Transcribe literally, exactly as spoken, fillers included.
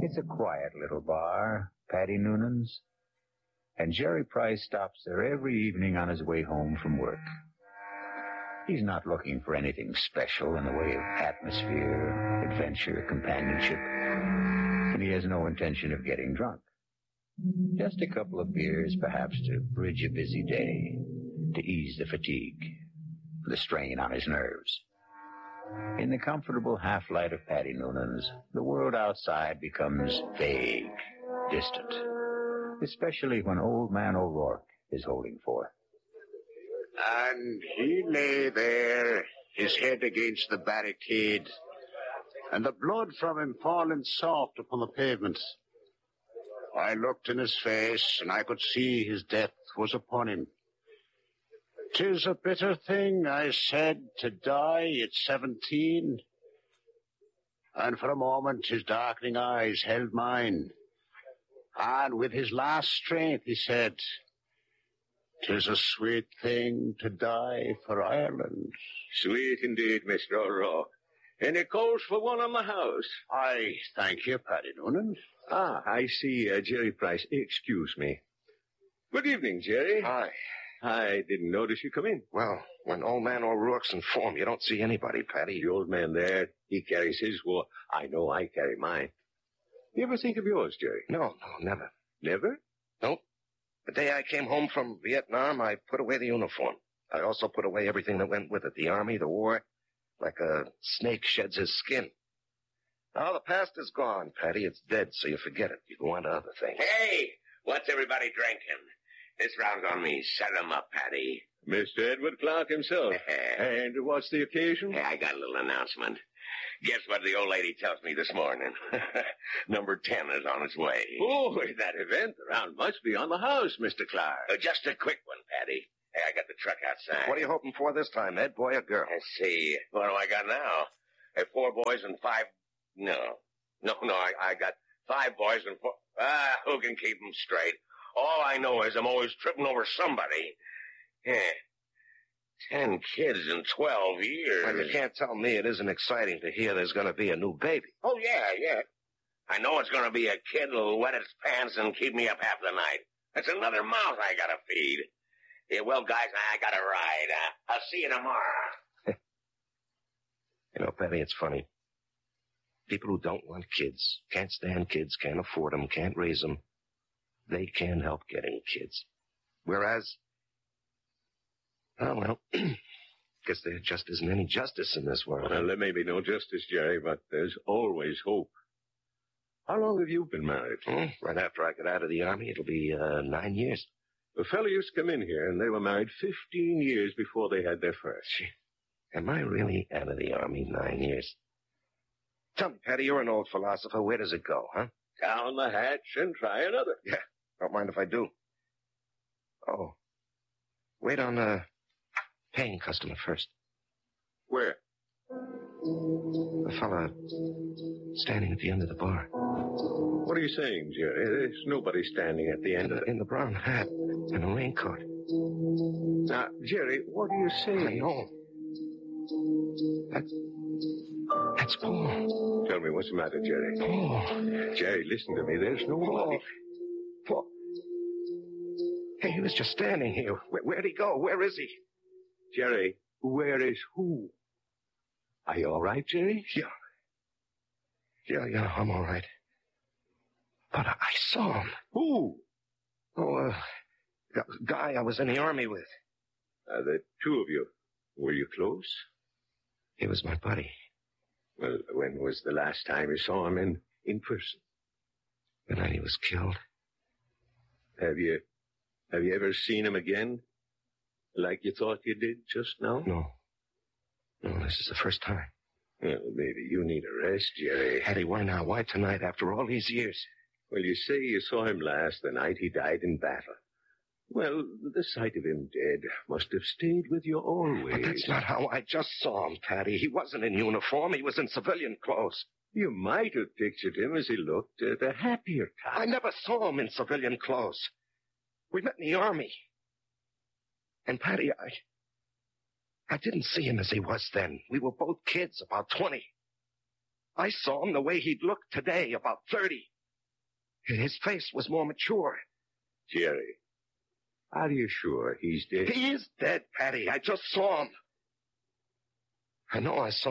It's a quiet little bar, Paddy Noonan's, and Jerry Price stops there every evening on his way home from work. He's not looking for anything special in the way of atmosphere, adventure, companionship, and he has no intention of getting drunk. Just a couple of beers, perhaps, to bridge a busy day, to ease the fatigue, the strain on his nerves. In the comfortable half-light of Paddy Noonan's, the world outside becomes vague, distant, especially when Old Man O'Rourke is holding forth. And he lay there, his head against the barricade, and the blood from him falling soft upon the pavement. I looked in his face, and I could see his death was upon him. "'Tis a bitter thing," I said, "to die at seventeen." And for a moment his darkening eyes held mine. And with his last strength he said, "'Tis a sweet thing to die for Ireland." Sweet indeed, Mister O'Rourke. Any calls for one on the house? I thank you, Paddy Noonan. Ah, I see, uh, Jerry Price. Excuse me. Good evening, Jerry. Hi. I didn't notice you come in. Well, when Old Man O'Rourke's in form, you don't see anybody, Paddy. The old man there, he carries his war. I know I carry mine. You ever think of yours, Jerry? No, no, never. Never? Nope. The day I came home from Vietnam, I put away the uniform. I also put away everything that went with it. The army, the war, like a snake sheds his skin. Now, the past is gone, Paddy. It's dead, so you forget it. You go on to other things. Hey, what's everybody drinking? This round's on me. Set 'em up, Paddy. Mister Edward Clark himself. And what's the occasion? Hey, I got a little announcement. Guess what the old lady tells me this morning? Number ten is on its way. Oh, that event. The round must be on the house, Mister Clark. Uh, just a quick one, Paddy. Hey, I got the truck outside. What are you hoping for this time, Ed, boy or girl? Let's see. What do I got now? Hey, four boys and five... No. No, no, I, I got five boys and four... Ah, who can keep them straight? All I know is I'm always tripping over somebody. Yeah. Ten kids in twelve years. Well, you can't tell me it isn't exciting to hear there's going to be a new baby. Oh, yeah, yeah. I know it's going to be a kid who'll wet its pants and keep me up half the night. That's another mouth I got to feed. Yeah, well, guys, I got to ride. Uh, I'll see you tomorrow. You know, Paddy, it's funny. People who don't want kids, can't stand kids, can't afford them, can't raise them, they can't help getting kids. Whereas, oh, well, guess there just isn't any justice in this world. Well, there may be no justice, Jerry, but there's always hope. How long have you been married? Hmm? Right after I got out of the army, it'll be uh, nine years. A fellow used to come in here, and they were married fifteen years before they had their first. Gee, am I really out of the army nine years? Tell me, Paddy, you're an old philosopher. Where does it go, huh? Down the hatch and try another. Yeah, don't mind if I do. Oh, wait on a paying customer first. Where? The fella standing at the end of the bar. What are you saying, Jerry? There's nobody standing at the end in of the, in the brown hat and a raincoat. Now, Jerry, what are you saying? I know. That's, that's Paul. Tell me, what's the matter, Jerry? Paul. Jerry, listen to me. There's nobody. Paul. Paul. Hey, he was just standing here. Where, where'd he go? Where is he? Jerry, where is who? Are you all right, Jerry? Yeah. Yeah, yeah, I'm all right. But I, I saw him. Who? Oh, uh, that guy I was in the army with. Uh, the two of you. Were you close? He was my buddy. Well, when was the last time you saw him in, in person? The night he was killed. Have you, have you ever seen him again? Like you thought you did just now? No. No, this is the first time. Well, maybe you need a rest, Jerry. Hattie, why now? Why tonight after all these years? Well, you say you saw him last the night he died in battle. Well, the sight of him dead must have stayed with you always. But that's not how I just saw him, Paddy. He wasn't in uniform. He was in civilian clothes. You might have pictured him as he looked at a happier time. I never saw him in civilian clothes. We met in the army. And, Paddy, I... I didn't see him as he was then. We were both kids, about twenty. I saw him the way he'd look today, about thirty. His face was more mature. Jerry, are you sure he's dead? He is dead, Patty. I just saw him. I know I saw